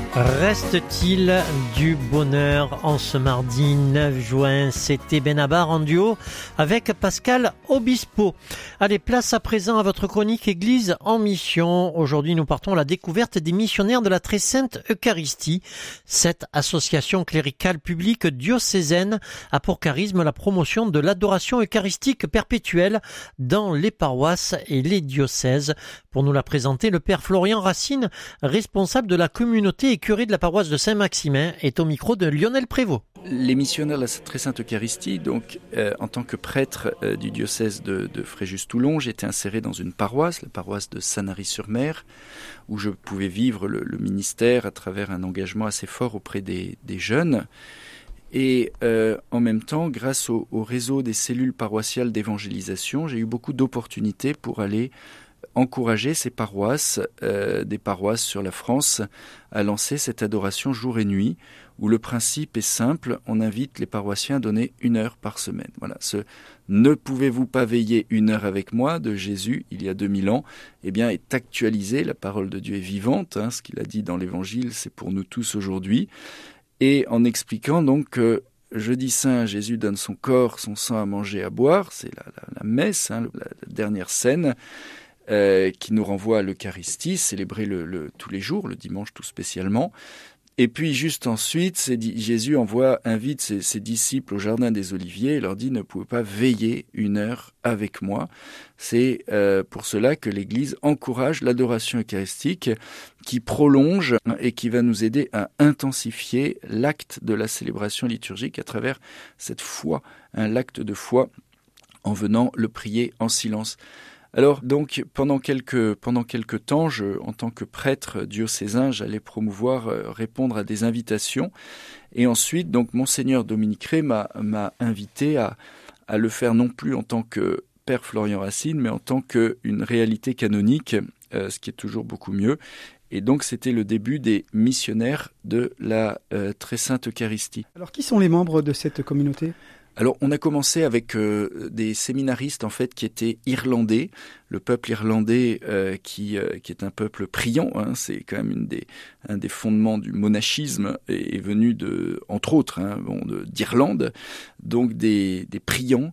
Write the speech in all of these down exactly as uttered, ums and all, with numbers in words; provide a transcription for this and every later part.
Reste-t-il du bonheur en ce mardi neuf juin? C'était Benabar en duo avec Pascal Obispo. Allez, place à présent à votre chronique Église en mission. Aujourd'hui, nous partons à la découverte des missionnaires de la Très Sainte Eucharistie. Cette association cléricale publique diocésaine a pour charisme la promotion de l'adoration eucharistique perpétuelle dans les paroisses et les diocèses. Pour nous la présenter, le père Florian Racine, responsable de la communauté et curé de la paroisse de Saint-Maximin, est au micro de Lionel Prévost. Les missionnaires de la Très Sainte Eucharistie, donc euh, en tant que prêtre euh, du diocèse de, de Fréjus-Toulon, j'étais inséré dans une paroisse, la paroisse de Sanary-sur-Mer, où je pouvais vivre le, le ministère à travers un engagement assez fort auprès des, des jeunes. Et euh, en même temps, grâce au, au réseau des cellules paroissiales d'évangélisation, j'ai eu beaucoup d'opportunités pour aller encourager ces paroisses, euh, des paroisses sur la France, à lancer cette adoration jour et nuit, où le principe est simple, on invite les paroissiens à donner une heure par semaine. Voilà, ce « ne pouvez-vous pas veiller une heure avec moi » de Jésus, il y a deux mille ans, eh bien, est actualisé, la parole de Dieu est vivante, hein, ce qu'il a dit dans l'Évangile, c'est pour nous tous aujourd'hui, et en expliquant donc que Jeudi Saint, Jésus donne son corps, son sang à manger, à boire, c'est la, la, la messe, hein, la, la dernière scène, Euh, qui nous renvoie à l'Eucharistie, célébrée le, le, tous les jours, le dimanche tout spécialement. Et puis juste ensuite, c'est, Jésus envoie, invite ses, ses disciples au jardin des Oliviers et leur dit « Ne pouvez pas veiller une heure avec moi ». C'est euh, pour cela que l'Église encourage l'adoration eucharistique qui prolonge et qui va nous aider à intensifier l'acte de la célébration liturgique à travers cette foi, hein, l'acte de foi en venant le prier en silence. Alors donc pendant quelques pendant quelques temps, je, en tant que prêtre diocésain, j'allais promouvoir, euh, répondre à des invitations, et ensuite donc monseigneur Dominique Rey m'a m'a invité à à le faire non plus en tant que père Florian Racine, mais en tant qu'une réalité canonique, euh, ce qui est toujours beaucoup mieux. Et donc c'était le début des missionnaires de la euh, Très Sainte Eucharistie. Alors qui sont les membres de cette communauté ? Alors, on a commencé avec euh, des séminaristes en fait qui étaient irlandais, le peuple irlandais euh, qui euh, qui est un peuple priant, hein, c'est quand même une des un des fondements du monachisme est, est venu de entre autres hein, bon, de, d'Irlande, donc des des priants,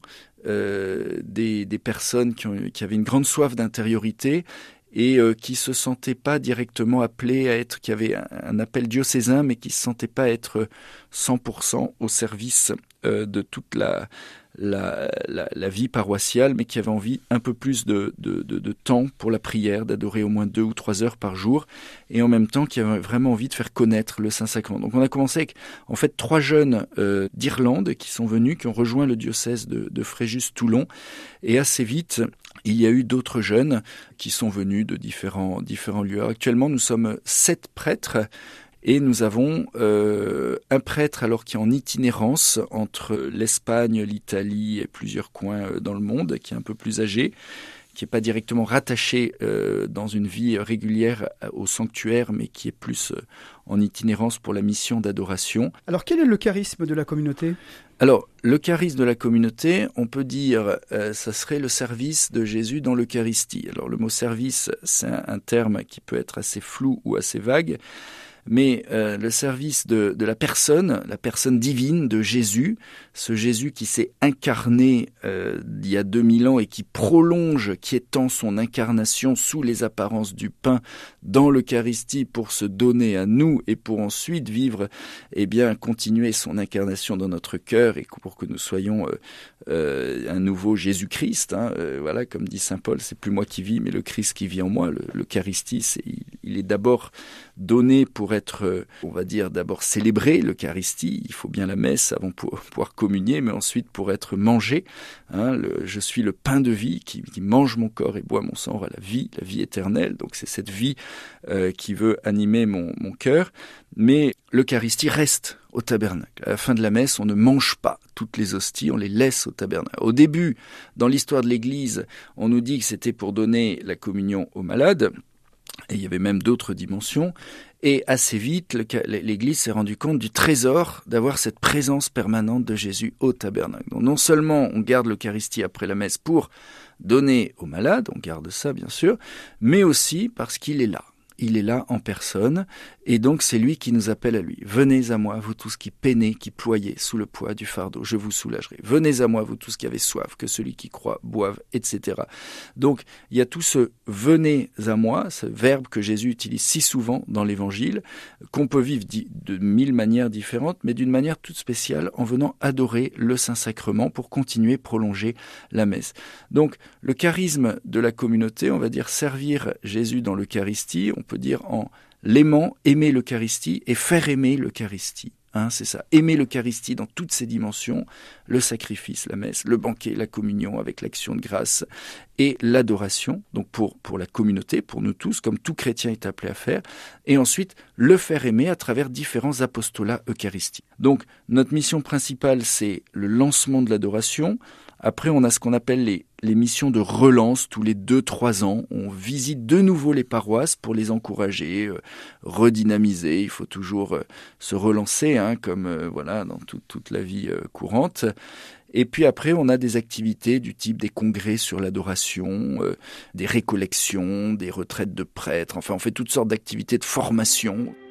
euh, des des personnes qui ont qui avaient une grande soif d'intériorité et euh, qui se sentaient pas directement appelés à être, qui avaient un, un appel diocésain, mais qui se sentaient pas être cent pour cent au service euh, de toute la, la, la, la vie paroissiale, mais qui avaient envie un peu plus de, de, de, de temps pour la prière, d'adorer au moins deux ou trois heures par jour, et en même temps qui avaient vraiment envie de faire connaître le Saint-Sacrement. Donc on a commencé avec en fait trois jeunes euh, d'Irlande qui sont venus, qui ont rejoint le diocèse de, de Fréjus-Toulon, et assez vite il y a eu d'autres jeunes qui sont venus de différents, différents lieux. Actuellement, nous sommes sept prêtres et nous avons euh, un prêtre alors qui est en itinérance entre l'Espagne, l'Italie et plusieurs coins dans le monde, qui est un peu plus âgé, qui n'est pas directement rattaché euh, dans une vie régulière au sanctuaire, mais qui est plus euh, en itinérance pour la mission d'adoration. Alors quel est le charisme de la communauté ? Alors, le charisme de la communauté, on peut dire, euh, ça serait le service de Jésus dans l'Eucharistie. Alors, le mot service, c'est un, un terme qui peut être assez flou ou assez vague, mais euh, le service de, de la personne, la personne divine de Jésus, ce Jésus qui s'est incarné euh, il y a deux mille ans et qui prolonge, qui étend son incarnation sous les apparences du pain dans l'Eucharistie pour se donner à nous et pour ensuite vivre, eh bien, continuer son incarnation dans notre cœur et pour que nous soyons euh, euh, un nouveau Jésus-Christ. Hein, euh, voilà, comme dit saint Paul, c'est plus moi qui vis, mais le Christ qui vit en moi. Le, l'Eucharistie, c'est, il, il est d'abord donné pour être, on va dire, d'abord célébrer l'Eucharistie. Il faut bien la messe avant pour pouvoir communier, mais ensuite pour être mangé. Hein, le, je suis le pain de vie qui, qui mange mon corps et boit mon sang, aura la vie, la vie éternelle. Donc c'est cette vie euh, qui veut animer mon, mon cœur. Mais l'Eucharistie reste au tabernacle. À la fin de la messe, on ne mange pas toutes les hosties, on les laisse au tabernacle. Au début, dans l'histoire de l'Église, on nous dit que c'était pour donner la communion aux malades. Et il y avait même d'autres dimensions. Et assez vite, le, l'Église s'est rendue compte du trésor d'avoir cette présence permanente de Jésus au tabernacle. Donc non seulement on garde l'Eucharistie après la messe pour donner aux malades, on garde ça bien sûr, mais aussi parce qu'il est là. Il est là en personne Et donc c'est lui qui nous appelle à lui. Venez à moi, vous tous qui peinez, qui ployez sous le poids du fardeau, je vous soulagerai. Venez à moi, vous tous qui avez soif, que celui qui croit boive, et cetera. Donc il y a tout ce « venez à moi », ce verbe que Jésus utilise si souvent dans l'Évangile, qu'on peut vivre de mille manières différentes, mais d'une manière toute spéciale, en venant adorer le Saint-Sacrement pour continuer, prolonger la messe. Donc le charisme de la communauté, on va dire servir Jésus dans l'Eucharistie, on peut dire en l'aimant, aimer l'Eucharistie et faire aimer l'Eucharistie. Hein, c'est ça, aimer l'Eucharistie dans toutes ses dimensions, le sacrifice, la messe, le banquet, la communion avec l'action de grâce et l'adoration, donc pour, pour la communauté, pour nous tous, comme tout chrétien est appelé à faire, et ensuite le faire aimer à travers différents apostolats eucharistiques. Donc notre mission principale, c'est le lancement de l'adoration. Après, on a ce qu'on appelle les, les missions de relance tous les deux trois ans. On visite de nouveau les paroisses pour les encourager, euh, redynamiser. Il faut toujours euh, se relancer, hein, comme euh, voilà dans tout, toute la vie euh, courante. Et puis après, on a des activités du type des congrès sur l'adoration, euh, des récollections, des retraites de prêtres. Enfin, on fait toutes sortes d'activités de formation.